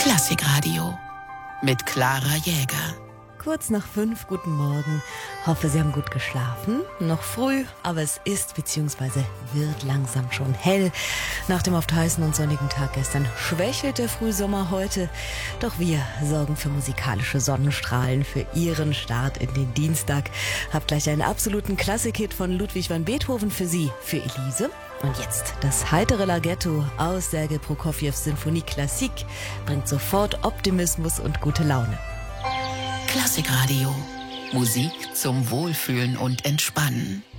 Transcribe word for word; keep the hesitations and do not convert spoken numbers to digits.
Klassikradio mit Clara Jäger. Kurz nach fünf, guten Morgen. Hoffe, Sie haben gut geschlafen. Noch früh, aber es ist bzw. wird langsam schon hell. Nach dem oft heißen und sonnigen Tag gestern schwächelt der Frühsommer heute. Doch wir sorgen für musikalische Sonnenstrahlen für Ihren Start in den Dienstag. Hab gleich einen absoluten Klassikhit von Ludwig van Beethoven für Sie, für Elise. Und jetzt das heitere Larghetto aus Sergei Prokofjews Sinfonie Klassik bringt sofort Optimismus und gute Laune. Klassikradio. Musik zum Wohlfühlen und Entspannen.